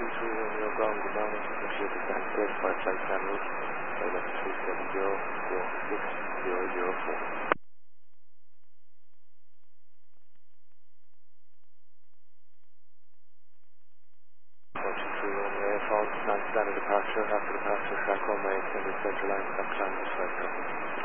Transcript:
Romeo ground, good morning. Appreciate the time set for flight en route. Pilot 370-46004. 423 Romeo, false non-standard departure. After departure, track runway, extended center line, stop climb, describe traffic.